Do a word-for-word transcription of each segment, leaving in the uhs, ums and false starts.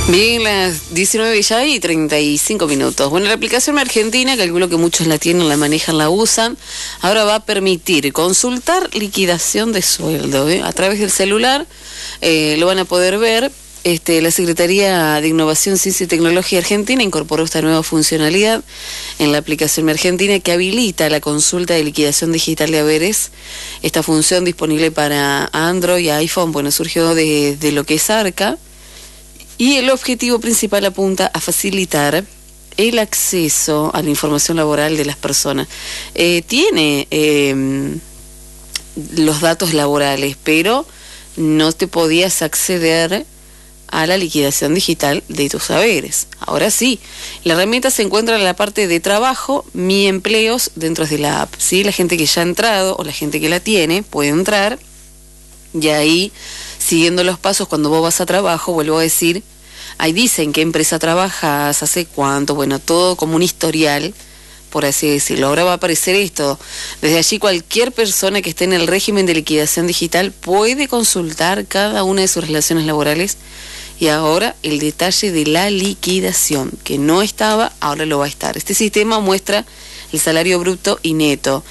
Bien, las diecinueve ya y treinta y cinco minutos. Bueno, la aplicación Argentina, calculo que muchos la tienen, la manejan, la usan, ahora va a permitir consultar liquidación de sueldo, ¿eh? A través del celular, eh, lo van a poder ver. Este, la Secretaría de Innovación, Ciencia y Tecnología Argentina incorporó esta nueva funcionalidad en la aplicación Argentina que habilita la consulta de liquidación digital de haberes. Esta función disponible para Android y iPhone, bueno, surgió de, de lo que es Arca. Y el objetivo principal apunta a facilitar el acceso a la información laboral de las personas. Eh, tiene eh, los datos laborales, pero no te podías acceder a la liquidación digital de tus haberes. Ahora sí, la herramienta se encuentra en la parte de trabajo, mi empleos, dentro de la app. ¿Sí? La gente que ya ha entrado o la gente que la tiene puede entrar y ahí, siguiendo los pasos, cuando vos vas a trabajo, vuelvo a decir, ahí dicen qué empresa trabajas, hace cuánto, bueno, todo como un historial, por así decirlo. Ahora va a aparecer esto. Desde allí cualquier persona que esté en el régimen de liquidación digital puede consultar cada una de sus relaciones laborales y ahora el detalle de la liquidación, que no estaba, ahora lo va a estar. Este sistema muestra el salario bruto y neto.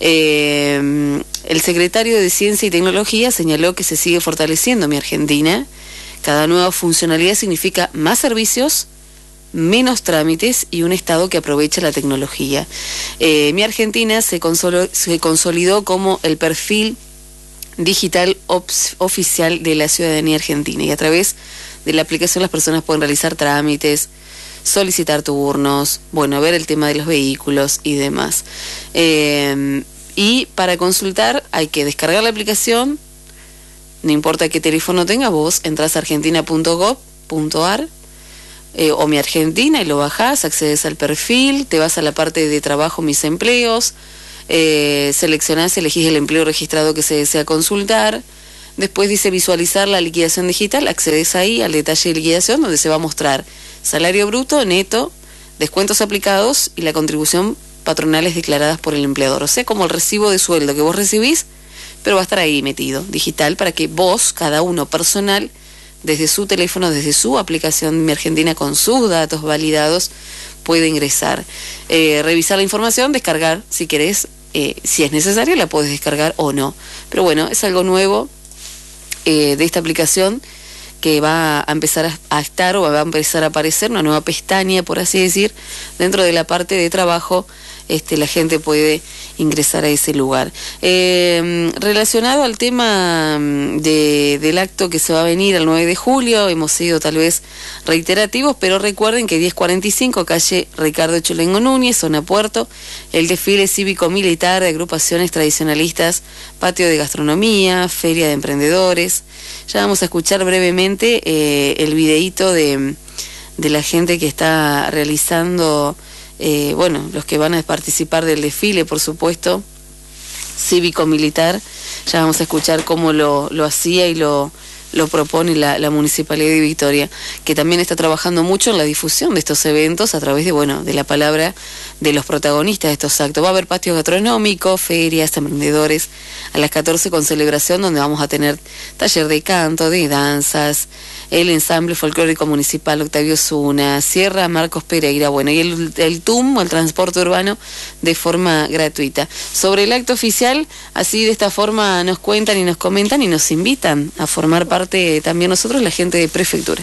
Eh, el secretario de Ciencia y Tecnología señaló que se sigue fortaleciendo Mi Argentina. Cada nueva funcionalidad significa más servicios, menos trámites y un Estado que aprovecha la tecnología. Eh, Mi Argentina se, consolo, se consolidó como el perfil digital ops, oficial de la ciudadanía argentina y a través de la aplicación las personas pueden realizar trámites, solicitar turnos, bueno, ver el tema de los vehículos y demás. Eh, y para consultar hay que descargar la aplicación, no importa qué teléfono tengas, vos entras a argentina punto gov punto ar eh, o Mi Argentina y lo bajás, accedes al perfil, te vas a la parte de trabajo, mis empleos, eh, seleccionás, elegís el empleo registrado que se desea consultar. Después dice visualizar la liquidación digital, accedes ahí al detalle de liquidación donde se va a mostrar salario bruto, neto, descuentos aplicados y la contribución patronales declaradas por el empleador. O sea, como el recibo de sueldo que vos recibís, pero va a estar ahí metido, digital, para que vos, cada uno personal, desde su teléfono, desde su aplicación Mi Argentina con sus datos validados, puede ingresar. Eh, revisar la información, descargar si querés, eh, si es necesario la podés descargar o no. Pero bueno, es algo nuevo eh, de esta aplicación que va a empezar a, a estar o va a empezar a aparecer una nueva pestaña, por así decir, dentro de la parte de trabajo. Este, la gente puede ingresar a ese lugar. Eh, relacionado al tema de, del acto que se va a venir el nueve de julio, hemos sido tal vez reiterativos, pero recuerden que diez cuarenta y cinco, calle Ricardo Chulengo Núñez, zona Puerto, el desfile cívico-militar de agrupaciones tradicionalistas, patio de gastronomía, feria de emprendedores. Ya vamos a escuchar brevemente eh, el videíto de, de la gente que está realizando... Eh, bueno, los que van a participar del desfile, por supuesto, cívico-militar. Ya vamos a escuchar cómo lo, lo hacía y lo, lo propone la, la Municipalidad de Victoria, que también está trabajando mucho en la difusión de estos eventos a través de, bueno, de la palabra de los protagonistas de estos actos. Va a haber patios gastronómicos, ferias, emprendedores, a las catorce con celebración, donde vamos a tener taller de canto, de danzas, el ensamble folclórico municipal Octavio Zuna, Sierra Marcos Pereira, bueno, y el, el T U M, el transporte urbano, de forma gratuita. Sobre el acto oficial, así de esta forma nos cuentan y nos comentan y nos invitan a formar parte también nosotros, la gente de Prefectura.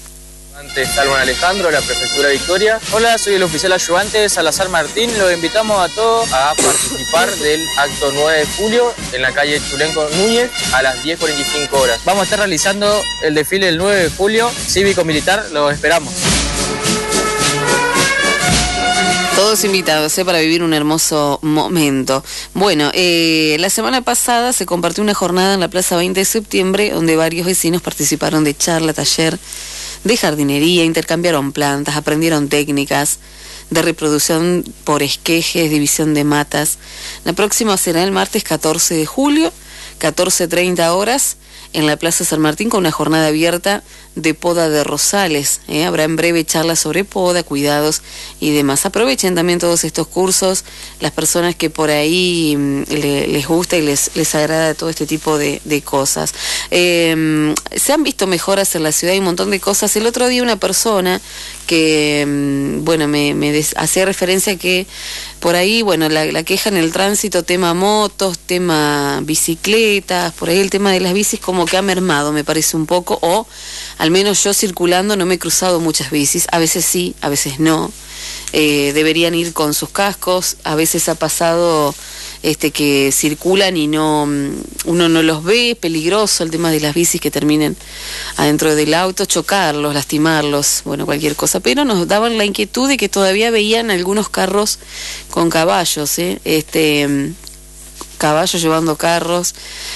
Salman Alejandro, la Prefectura de Victoria. Hola, soy el oficial ayudante Salazar Martín. Los invitamos a todos a participar del acto nueve de julio en la calle Chulengo Núñez a las diez cuarenta y cinco horas. Vamos a estar realizando el desfile del nueve de julio cívico-militar. Los esperamos. Todos invitados ¿eh? para vivir un hermoso momento. Bueno, eh, la semana pasada se compartió una jornada en la Plaza veinte de septiembre donde varios vecinos participaron de charla, taller de jardinería, intercambiaron plantas, aprendieron técnicas de reproducción por esquejes, división de matas. La próxima será el martes catorce de julio, catorce treinta horas, en la Plaza San Martín, con una jornada abierta de poda de rosales. ¿eh? Habrá en breve charlas sobre poda, cuidados y demás. Aprovechen también todos estos cursos, las personas que por ahí le, les gusta y les, les agrada todo este tipo de, de cosas. Eh, se han visto mejoras en la ciudad y un montón de cosas. El otro día una persona que, bueno, me, me des, hacía referencia a que por ahí, bueno, la, la queja en el tránsito, tema motos, tema bicicletas, por ahí el tema de las bicis como que ha mermado, me parece un poco, o al menos yo circulando no me he cruzado muchas bicis, a veces sí, a veces no. Eh, deberían ir con sus cascos, a veces ha pasado este que circulan y no uno no los ve, es peligroso el tema de las bicis que terminen adentro del auto, chocarlos, lastimarlos, bueno, cualquier cosa, pero nos daban la inquietud de que todavía veían algunos carros con caballos, ¿eh? este caballos llevando carros,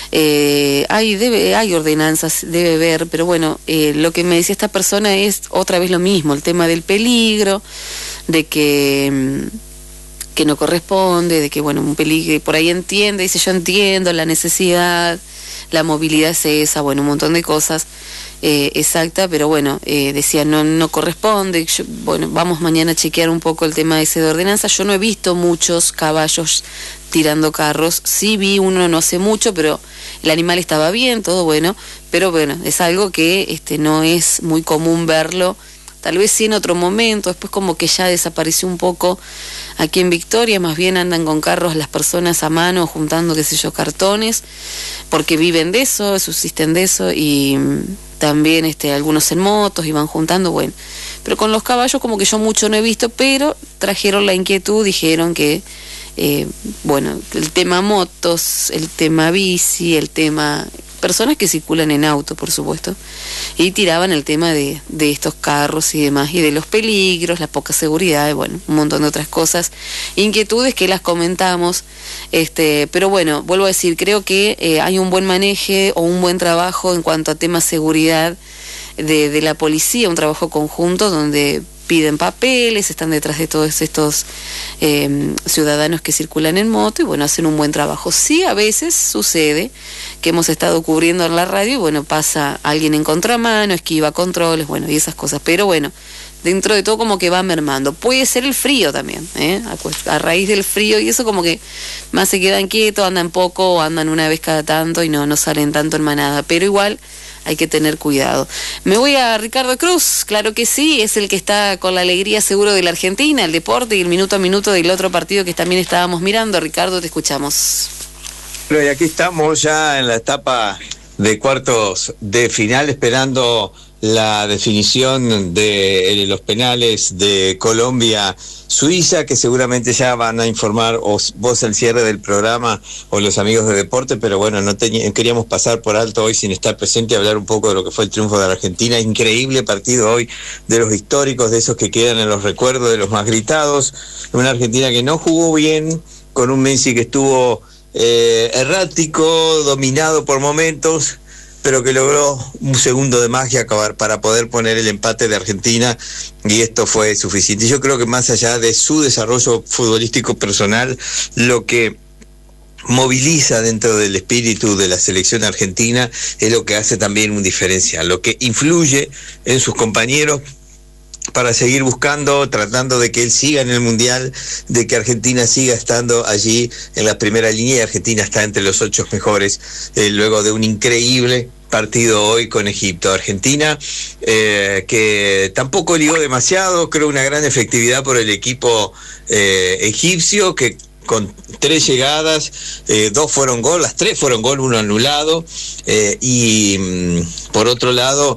eh, hay debe hay ordenanzas, debe haber, pero bueno, eh, lo que me decía esta persona es otra vez lo mismo, el tema del peligro, de que que no corresponde, de que bueno, un peligro, por ahí entiende, dice yo entiendo la necesidad, la movilidad es esa, bueno, un montón de cosas, eh, exacta, pero bueno, eh, decía no no corresponde, yo, bueno, vamos mañana a chequear un poco el tema ese de ordenanza. Yo no he visto muchos caballos tirando carros, sí vi uno no hace mucho, pero el animal estaba bien, todo bueno, pero bueno, es algo que este no es muy común verlo. Tal vez sí en otro momento, después como que ya desapareció un poco aquí en Victoria, más bien andan con carros las personas a mano juntando, qué sé yo, cartones, porque viven de eso, subsisten de eso, y también este, algunos en motos y van juntando, bueno. Pero con los caballos como que yo mucho no he visto, pero trajeron la inquietud, dijeron que, eh, bueno, el tema motos, el tema bici, el tema personas que circulan en auto, por supuesto, y tiraban el tema de, de estos carros y demás, y de los peligros, la poca seguridad, y bueno, un montón de otras cosas, inquietudes que las comentamos, este, pero bueno, vuelvo a decir, creo que eh, hay un buen maneje o un buen trabajo en cuanto a temas seguridad de, de la policía, un trabajo conjunto donde piden papeles, están detrás de todos estos eh, ciudadanos que circulan en moto y bueno, hacen un buen trabajo. Sí, a veces sucede que hemos estado cubriendo en la radio y bueno, pasa alguien en contramano, esquiva controles, bueno, y esas cosas, pero bueno, dentro de todo como que va mermando. Puede ser el frío también, ¿eh? a, a raíz del frío y eso como que más se quedan quietos, andan poco o andan una vez cada tanto y no, no salen tanto en manada, pero igual hay que tener cuidado. Me voy a Ricardo Cruz, claro que sí, es el que está con la alegría seguro de la Argentina, el deporte y el minuto a minuto del otro partido que también estábamos mirando. Ricardo, te escuchamos. Bueno, y aquí estamos ya en la etapa de cuartos de final, esperando la definición de los penales de Colombia-Suiza, que seguramente ya van a informar o vos al cierre del programa o los amigos de deporte, pero bueno, no queríamos pasar por alto hoy sin estar presente y hablar un poco de lo que fue el triunfo de la Argentina. Increíble partido hoy, de los históricos, de esos que quedan en los recuerdos, de los más gritados. Una Argentina que no jugó bien, con un Messi que estuvo eh, errático, dominado por momentos, pero que logró un segundo de magia acabar para poder poner el empate de Argentina, y esto fue suficiente. Yo creo que más allá de su desarrollo futbolístico personal, lo que moviliza dentro del espíritu de la selección argentina es lo que hace también un diferencial, lo que influye en sus compañeros para seguir buscando, tratando de que él siga en el Mundial, de que Argentina siga estando allí en la primera línea, y Argentina está entre los ocho mejores, eh, luego de un increíble partido hoy con Egipto. Argentina, eh, que tampoco ligó demasiado, creo una gran efectividad por el equipo eh, egipcio, que con tres llegadas, eh, dos fueron gol, las tres fueron gol, uno anulado, eh, y mm, por otro lado,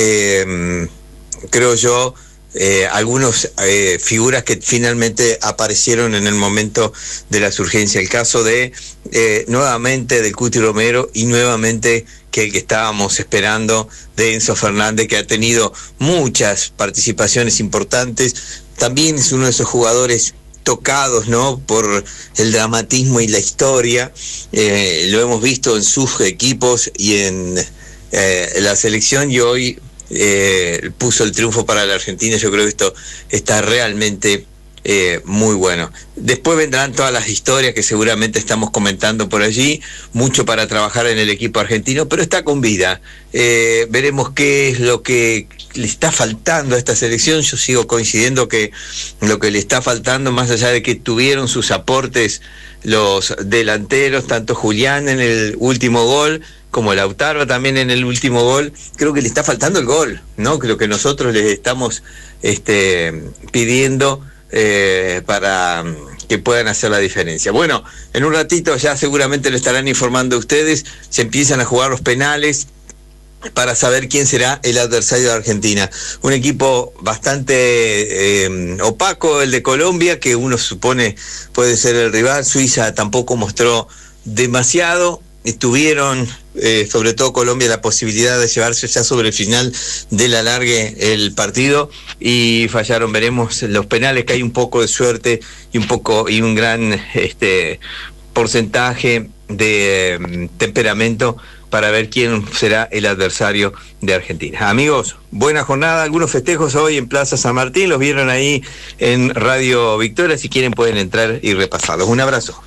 eh, creo yo, Eh, algunos eh, figuras que finalmente aparecieron en el momento de la surgencia. El caso de eh, nuevamente del Cuti Romero, y nuevamente que el que estábamos esperando de Enzo Fernández, que ha tenido muchas participaciones importantes. También es uno de esos jugadores tocados, ¿no?, por el dramatismo y la historia. Eh, lo hemos visto en sus equipos y en eh, la selección, y hoy Eh, puso el triunfo para la Argentina. Yo creo que esto está realmente eh, muy bueno. Después vendrán todas las historias que seguramente estamos comentando por allí, mucho para trabajar en el equipo argentino, pero está con vida. Eh, veremos qué es lo que le está faltando a esta selección. Yo sigo coincidiendo que lo que le está faltando, más allá de que tuvieron sus aportes los delanteros, tanto Julián en el último gol, como Lautaro también en el último gol, creo que le está faltando el gol, ¿no? Creo que nosotros les estamos este, pidiendo eh, para que puedan hacer la diferencia. Bueno, en un ratito ya seguramente lo estarán informando ustedes, se empiezan a jugar los penales para saber quién será el adversario de Argentina. Un equipo bastante eh, opaco, el de Colombia, que uno supone puede ser el rival. Suiza tampoco mostró demasiado. Tuvieron, eh, sobre todo Colombia, la posibilidad de llevarse ya sobre el final del alargue el partido y fallaron. Veremos los penales, que hay un poco de suerte y un poco y un gran este porcentaje de eh, temperamento para ver quién será el adversario de Argentina. Amigos, buena jornada, algunos festejos hoy en Plaza San Martín, los vieron ahí en Radio Victoria, si quieren pueden entrar y repasarlos. Un abrazo.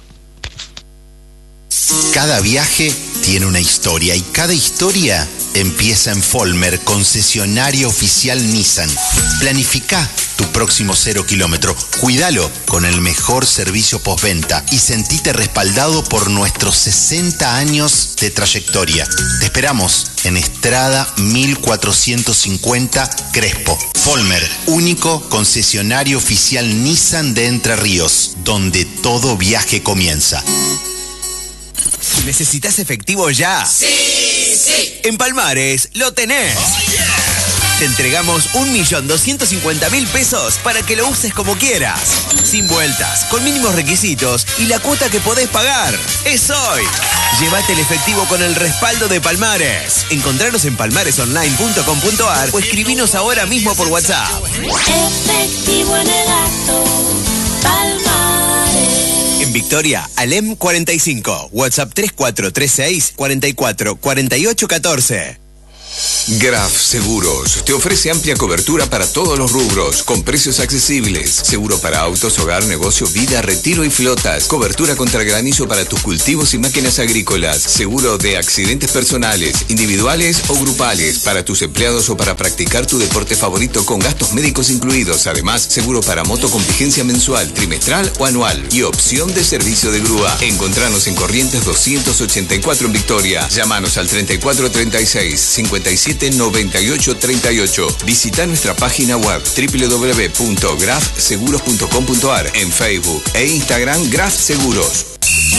Cada viaje tiene una historia y cada historia empieza en Folmer, concesionaria oficial Nissan. Planifica tu próximo cero kilómetro, cuídalo con el mejor servicio postventa y sentite respaldado por nuestros sesenta años de trayectoria. Te esperamos en Estrada mil cuatrocientos cincuenta Crespo. Folmer, único concesionario oficial Nissan de Entre Ríos, donde todo viaje comienza. ¿Necesitas efectivo ya? ¡Sí, sí! En Palmares lo tenés. Oh, yeah. Te entregamos un millón doscientos cincuenta mil pesos para que lo uses como quieras. Sin vueltas, con mínimos requisitos y la cuota que podés pagar. ¡Es hoy! Llévate el efectivo con el respaldo de Palmares. Encontranos en palmares online punto com punto a r o escribinos ahora mismo por WhatsApp. Efectivo en el acto, Palmares. En Victoria, Alem cuarenta y cinco, WhatsApp tres cuatro tres seis, cuarenta y cuatro, cuarenta y ocho catorce. Graf Seguros te ofrece amplia cobertura para todos los rubros, con precios accesibles. Seguro para autos, hogar, negocio, vida, retiro y flotas. Cobertura contra granizo para tus cultivos y máquinas agrícolas. Seguro de accidentes personales, individuales o grupales, para tus empleados o para practicar tu deporte favorito con gastos médicos incluidos. Además, seguro para moto con vigencia mensual, trimestral o anual. Y opción de servicio de grúa. Encontranos en Corrientes doscientos ochenta y cuatro en Victoria. Llámanos al treinta y cuatro treinta y seis, cincuenta y siete noventa y ocho treinta y ocho. Visita nuestra página web doble u doble u doble u punto graf seguros punto com punto a r, en Facebook e Instagram Graf Seguros.